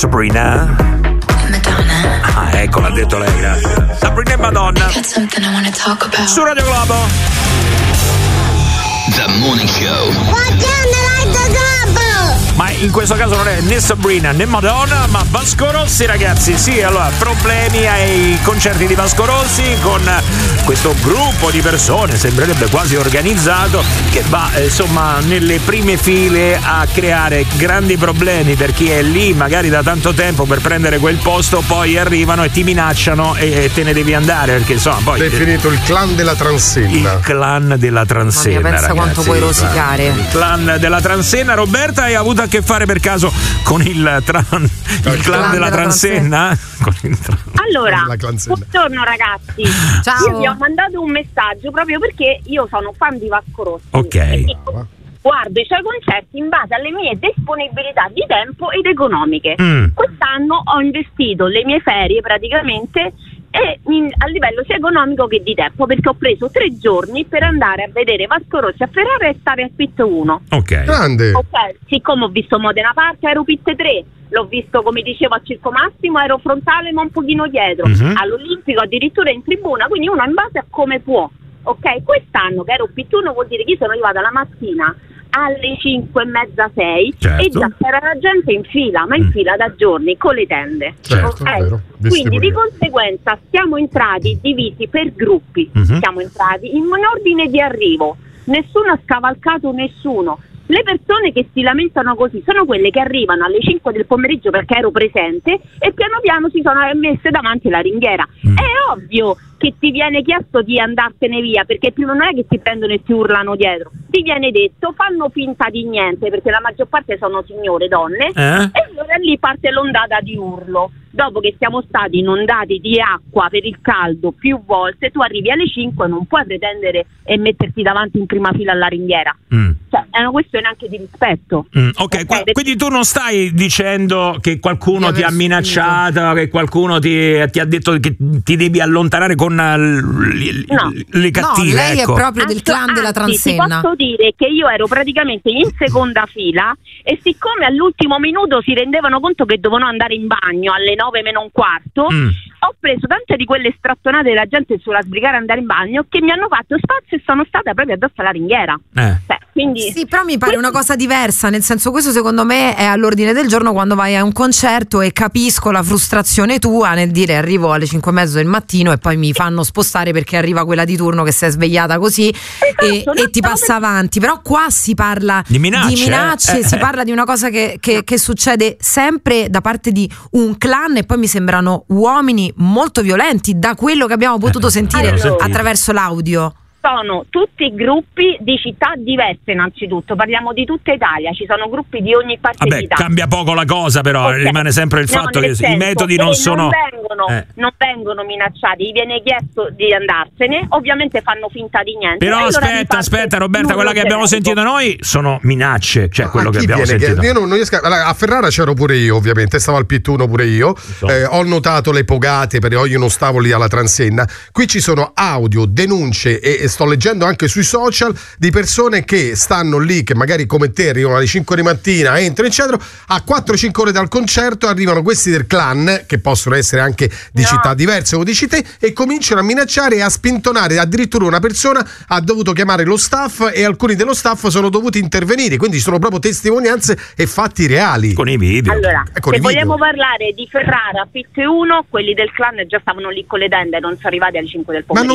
Sabrina. Madonna. Ah, ecco, l'ha detto lei, grazie. Sabrina e Madonna. Su Radio Globo. The Morning Show. Ma in questo caso non è né Sabrina né Madonna, ma Vasco Rossi, ragazzi. Sì, allora, problemi ai concerti di Vasco Rossi con questo gruppo di persone, sembrerebbe quasi organizzato, che va insomma nelle prime file a creare grandi problemi per chi è lì magari da tanto tempo per prendere quel posto, poi arrivano e ti minacciano e te ne devi andare, perché insomma poi definito il clan della Transenna. Il clan della Transenna. Ma pensa, ragazzi, quanto puoi rosicare. Il clan della Transenna. Roberta, hai avuto a che fare per caso con il clan della Transenna? Allora, buongiorno ragazzi. Ciao. Io vi ho mandato un messaggio proprio perché io sono fan di Vasco Rossi. Ok. E guardo i suoi concerti in base alle mie disponibilità di tempo ed economiche. Quest'anno ho investito le mie ferie praticamente a livello sia economico che di tempo, perché ho preso 3 giorni per andare a vedere Vasco Rossi a Ferrara e stare a Pit 1. Ok. Grande. Ok, siccome ho visto Modena Park ero Pit 3, l'ho visto come dicevo a Circo Massimo, ero frontale ma un pochino dietro, all'Olimpico addirittura in tribuna, quindi uno in base a come può. Ok, quest'anno che ero Pit 1 vuol dire che io sono arrivata la mattina alle 5:30, 6, certo. E già c'era la gente in fila, ma in fila da giorni con le tende. Certo, okay? vero. Quindi di conseguenza siamo entrati divisi per gruppi, siamo entrati in ordine di arrivo, nessuno ha scavalcato nessuno. Le persone che si lamentano così sono quelle che arrivano alle 5 del pomeriggio perché ero presente e piano piano si sono messe davanti alla ringhiera. È ovvio che ti viene chiesto di andartene via, perché prima non è che ti prendono e ti urlano dietro, ti viene detto, fanno finta di niente, perché la maggior parte sono signore, donne, e allora lì parte l'ondata di urlo. Dopo che siamo stati inondati di acqua per il caldo più volte, tu arrivi alle 5 e non puoi pretendere e metterti davanti in prima fila alla ringhiera. Cioè, è una questione anche di rispetto. Ok, quindi tu non stai dicendo che qualcuno ti ha minacciato, che qualcuno ti ha detto che ti devi allontanare con le cattive. No, lei ecco. è proprio del clan della Transenna. Ti posso dire che io ero praticamente in seconda fila e siccome all'ultimo minuto si rendevano conto che dovevano andare in bagno alle 9 meno un quarto, ho preso tante di quelle strattonate della gente sulla sbrigare andare in bagno che mi hanno fatto spazio e sono stata proprio addosso alla ringhiera. Quindi sì, però mi pare una cosa diversa, nel senso, questo secondo me è all'ordine del giorno quando vai a un concerto, e capisco la frustrazione tua nel dire arrivo alle 5:30 del mattino e poi mi fanno spostare perché arriva quella di turno che si è svegliata così, e ti passa avanti. Però qua si parla di minacce, si parla di una cosa che succede sempre da parte di un clan, e poi mi sembrano uomini molto violenti da quello che abbiamo potuto sentire attraverso l'audio. Sono tutti gruppi di città diverse, innanzitutto parliamo di tutta Italia, ci sono gruppi di ogni parte d'Italia. Cambia poco la cosa, però rimane sempre il fatto che i metodi non sono non vengono minacciati, gli viene chiesto di andarsene, ovviamente fanno finta di niente. Però aspetta Roberta, quella che abbiamo sentito noi sono minacce, cioè quello che abbiamo sentito. Io non riesco a Ferrara c'ero pure io, ovviamente stavo al Pit 1 pure io, ho notato le pogate, però io non stavo lì alla Transenna. Qui ci sono audio, denunce e sto leggendo anche sui social di persone che stanno lì, che magari come te arrivano alle 5 di mattina, entrano eccetera, a 4-5 ore dal concerto arrivano questi del clan, che possono essere anche di città diverse come dici te, e cominciano a minacciare e a spintonare. Addirittura una persona ha dovuto chiamare lo staff e alcuni dello staff sono dovuti intervenire, quindi sono proprio testimonianze e fatti reali con i video. Allora, se vogliamo parlare di Ferrara, Pit 1, quelli del clan già stavano lì con le tende, non sono arrivati alle 5 del pomeriggio. Ma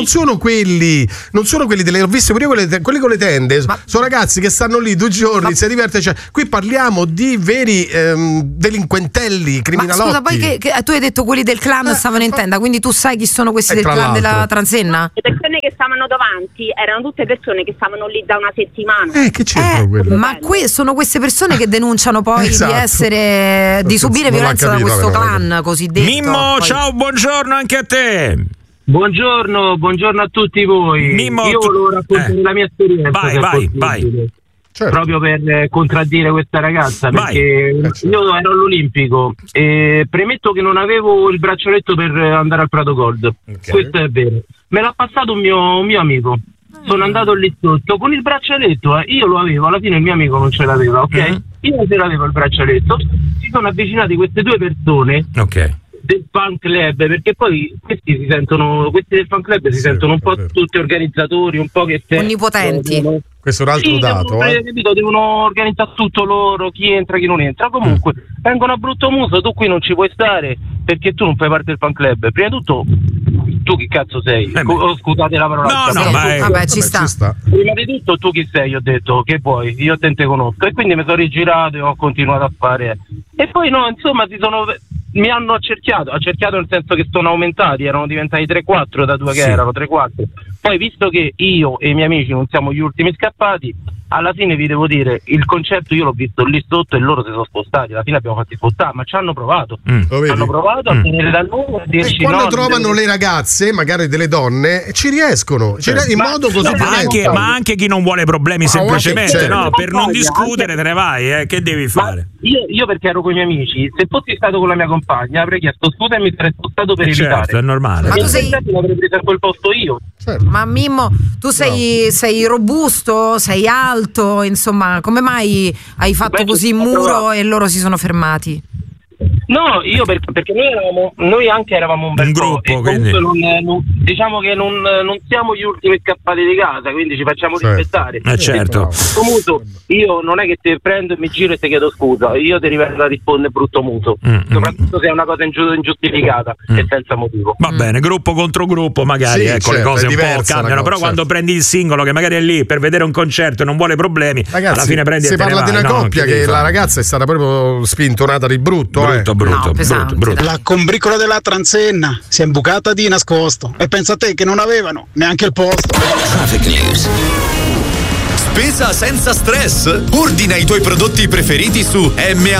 non sono quelli delle, ho visto pure quelli con le tende, sono ragazzi che stanno lì 2 giorni, si divertono, cioè, qui parliamo di veri delinquentelli, criminalotti. Ma scusa, poi che tu hai detto quelli del clan stavano in tenda, quindi tu sai chi sono questi del clan della Transenna? Le persone che stavano davanti erano tutte persone che stavano lì da una settimana. Che c'entra quello? Ma sono queste persone che denunciano poi di subire violenza da questo clan cosiddetto. Mimmo, ciao, buongiorno anche a te. Buongiorno a tutti voi. Mimmo, io volevo raccontare la mia esperienza. Vai. Certo. Proprio per contraddire questa ragazza, perché io ero all'Olimpico e premetto che non avevo il braccialetto per andare al Prato Gold. Questo è vero. Me l'ha passato un mio amico. sono andato lì sotto con il braccialetto, io lo avevo, alla fine il mio amico non ce l'aveva, ok? Io non ce l'avevo il braccialetto, si sono avvicinati queste due persone del fan club, perché poi questi del fan club si sentono un po' tutti organizzatori, un po' che onnipotenti. Questo è un altro dato, devono organizzare tutto loro, chi entra, chi non entra. Comunque vengono a brutto muso, tu qui non ci puoi stare perché tu non fai parte del fan club. Prima di tutto, tu chi cazzo sei? Scusate la parola. Vabbè, ci sta. Prima di tutto, tu chi sei? Io ho detto che vuoi, io te conosco, e quindi mi sono rigirato e ho continuato a fare. E poi no, insomma, mi hanno accerchiato nel senso che sono aumentati, erano diventati 3-4 da 2 che erano 3-4. Poi, visto che io e i miei amici non siamo gli ultimi scappati, alla fine vi devo dire, il concerto io l'ho visto lì sotto e loro si sono spostati, alla fine abbiamo fatti spostare, ma ci hanno provato. Hanno provato a tenere da noi, a dirci e quando trovano le ragazze, magari delle donne, ci riescono in modo così ma anche chi non vuole problemi, semplicemente per non discutere te ne vai, che devi fare? Io perché ero con i miei amici, se fossi stato con la mia compagna avrei chiesto scusa e mi sarei spostato per evitare. Certo, è normale. Ma tu l'avrei preso a quel posto io. Ma Mimmo, tu sei robusto, sei alto, insomma, come mai hai fatto così muro e loro si sono fermati? No, io perché noi anche eravamo un bel gruppo, quindi diciamo che non siamo gli ultimi scappati di casa, quindi ci facciamo rispettare. Certo. Comunque io non è che ti prendo e mi giro e ti chiedo scusa, io ti rivengo a rispondere brutto muso, soprattutto se è una cosa ingiustificata e senza motivo. Va bene, gruppo contro gruppo magari, le cose un po' cambiano, però quando prendi il singolo che magari è lì per vedere un concerto e non vuole problemi, ragazzi, alla fine prendi si parla di una coppia che la ragazza è stata proprio spintonata di brutto. Brutto. La combricola della transenna si è imbucata di nascosto e pensa a te che non avevano neanche il posto. Traffic News. Spesa senza stress? Ordina i tuoi prodotti preferiti su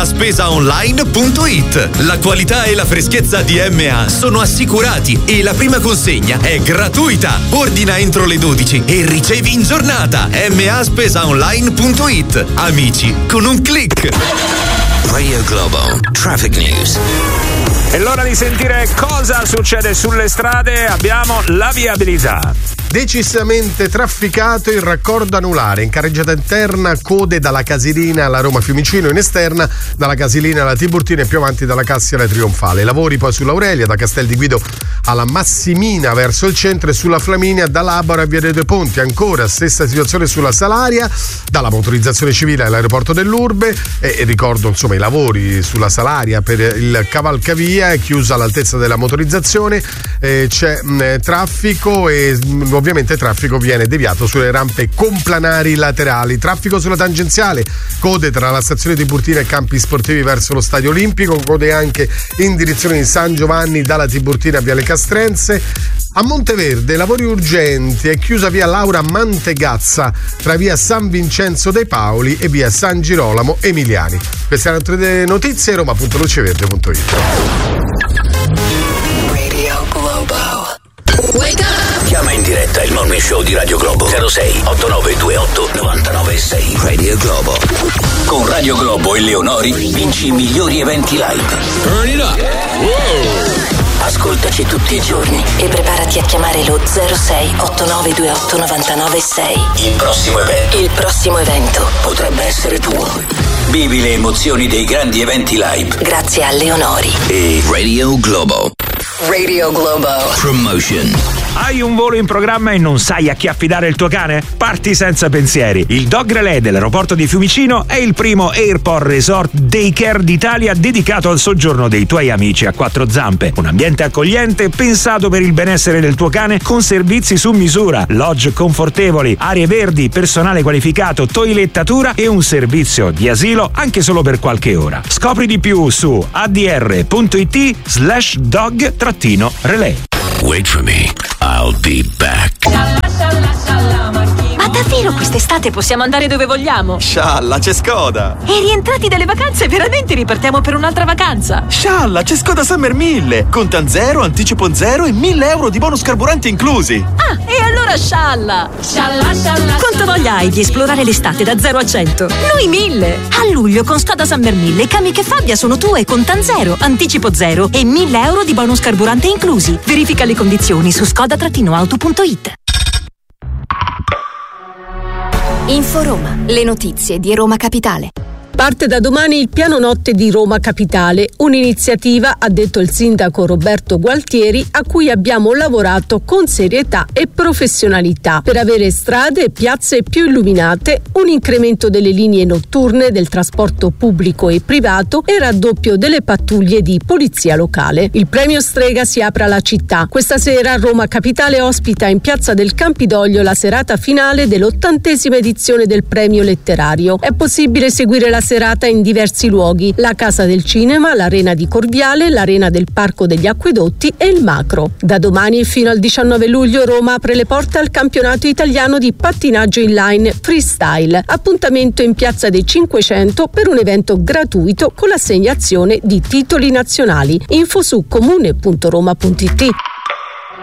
maspesaonline.it. La qualità e la freschezza di MA sono assicurati e la prima consegna è gratuita. Ordina entro le 12 e ricevi in giornata. maspesaonline.it. Amici con un click. Radio Globo Traffic News. È l'ora di sentire cosa succede sulle strade. Abbiamo la viabilità. Decisamente trafficato il raccordo anulare in carreggiata interna, code dalla Casilina alla Roma Fiumicino, in esterna dalla Casilina alla Tiburtina e più avanti dalla Cassia alla Trionfale. Lavori poi sull'Aurelia da Castel di Guido alla Massimina verso il centro e sulla Flaminia da Labora a Via dei Due Ponti. Ancora stessa situazione sulla Salaria dalla motorizzazione civile all'aeroporto dell'Urbe e ricordo insomma i lavori sulla Salaria per il cavalcavia è chiusa all'altezza della motorizzazione, c'è traffico e ovviamente il traffico viene deviato sulle rampe complanari laterali. Traffico sulla tangenziale, code tra la stazione di Tiburtina e campi sportivi verso lo Stadio Olimpico, code anche in direzione di San Giovanni dalla Tiburtina a Viale Castrense. A Monteverde lavori urgenti, è chiusa via Laura Mantegazza tra via San Vincenzo dei Paoli e via San Girolamo Emiliani. Queste erano tutte notizie, roma.luceverde.it. Radio Globo. Wake up! Chiama in diretta il Morning Show di Radio Globo 06 8928 996. Radio Globo. Con Radio Globo e Leonori vinci i migliori eventi live. Turn it up. Wow. Ascoltaci tutti i giorni e preparati a chiamare lo 06 8928 996. Il prossimo evento potrebbe essere tuo. Vivi le emozioni dei grandi eventi live grazie a Leonori e Radio Globo. Radio Globo Promotion. Hai un volo in programma e non sai a chi affidare il tuo cane? Parti senza pensieri. Il Dog Relay dell'aeroporto di Fiumicino è il primo Airport Resort Daycare d'Italia dedicato al soggiorno dei tuoi amici a quattro zampe. Un ambiente accogliente pensato per il benessere del tuo cane con servizi su misura, lodge confortevoli, aree verdi, personale qualificato, toilettatura e un servizio di asilo anche solo per qualche ora. Scopri di più su adr.it/dog-relay. Wait for me, I'll be back. Ma davvero quest'estate possiamo andare dove vogliamo? Scialla, c'è Skoda! E rientrati dalle vacanze veramente ripartiamo per un'altra vacanza? Scialla, c'è Skoda Summer 1000! Contan 0, anticipo 0 e 1.000 euro di bonus carburante inclusi! Ah, e allora scialla! Scialla, scialla! Quanto voglia hai di esplorare l'estate da 0 a 100? Noi 1000! A luglio con Skoda Summer 1000 i cami che Fabbia sono tue con Contan 0, anticipo 0 e 1.000 euro di bonus carburante inclusi. Verifica le condizioni su skoda-auto.it. Inforoma, le notizie di Roma Capitale. Parte da domani il Piano Notte di Roma Capitale, un'iniziativa, ha detto il sindaco Roberto Gualtieri, a cui abbiamo lavorato con serietà e professionalità per avere strade e piazze più illuminate, un incremento delle linee notturne del trasporto pubblico e privato e raddoppio delle pattuglie di polizia locale. Il premio Strega si apre alla città. Questa sera Roma Capitale ospita in Piazza del Campidoglio la serata finale dell'80ª edizione del premio letterario. È possibile seguire la serata in diversi luoghi: la Casa del Cinema, l'Arena di Corviale, l'Arena del Parco degli Acquedotti e il Macro. Da domani fino al 19 luglio Roma apre le porte al campionato italiano di pattinaggio inline freestyle. Appuntamento in Piazza dei 500 per un evento gratuito con l'assegnazione di titoli nazionali. Info su comune.roma.it.